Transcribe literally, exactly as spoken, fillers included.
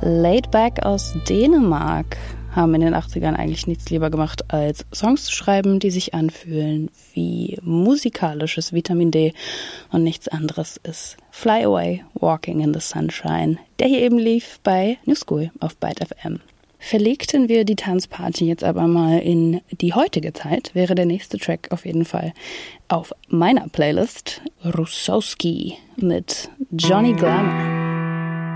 Laidback aus Dänemark haben in den achtzigern eigentlich nichts lieber gemacht, als Songs zu schreiben, die sich anfühlen wie musikalisches Vitamin D. Und nichts anderes ist Fly Away, Walking in the Sunshine, der hier eben lief bei New School auf Byte F M. Verlegten wir die Tanzparty jetzt aber mal in die heutige Zeit, wäre der nächste Track auf jeden Fall auf meiner Playlist Russowski mit Johnny Glamour.